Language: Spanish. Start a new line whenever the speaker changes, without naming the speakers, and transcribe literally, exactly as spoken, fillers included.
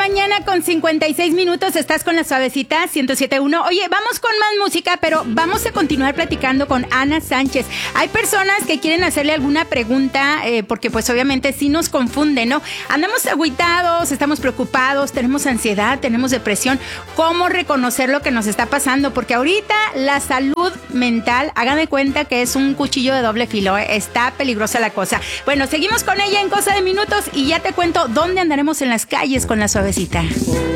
mañana con cincuenta y seis minutos. Estás con La Suavecita ciento siete punto uno. Oye, vamos con más música, pero vamos a continuar platicando con Ana Sánchez. Hay personas que quieren hacerle alguna pregunta, eh, porque pues obviamente sí nos confunde, ¿no? Andamos agüitados, estamos preocupados, tenemos ansiedad, tenemos depresión. ¿Cómo reconocer lo que nos está pasando? Porque ahorita la salud mental, hagan de cuenta que es un cuchillo de doble filo, ¿eh? Está peligrosa la cosa. Bueno, seguimos con ella en cosa de minutos y ya te cuento dónde andaremos en las calles con La Suavecita.